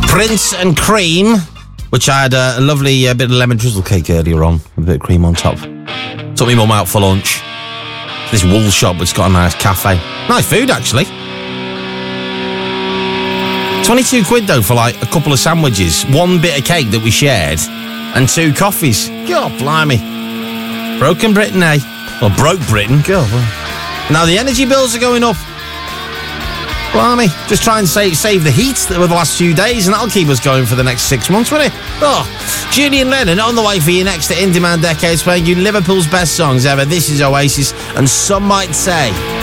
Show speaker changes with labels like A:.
A: Prince and Cream, which I had a lovely bit of lemon drizzle cake earlier on, with a bit of cream on top. Took my mum out for lunch. This wool shop that's got a nice cafe. Nice food, actually. 22 quid, though, for like a couple of sandwiches, one bit of cake that we shared, and 2 coffees. God, blimey. Broken Britain, eh? Well, broke Britain. God. Now the energy bills are going up. Blimey. Just try and save the heat over the last few days, and that'll keep us going for the next 6 months, won't it? Oh, Julian Lennon on the way for you next to In Demand Decades, playing you Liverpool's best songs ever. This is Oasis, and Some Might Say.